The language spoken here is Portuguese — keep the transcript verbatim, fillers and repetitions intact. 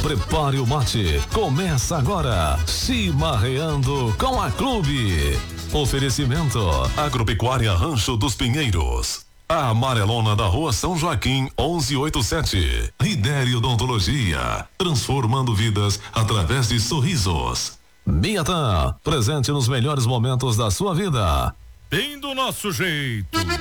Prepare o mate. Começa agora. Chimarreando com a Clube. Oferecimento. Agropecuária Rancho dos Pinheiros. A amarelona da Rua São Joaquim, onze oitenta e sete. Lidere Odontologia. Transformando vidas através de sorrisos. Miatan, presente nos melhores momentos da sua vida. Bem do nosso jeito.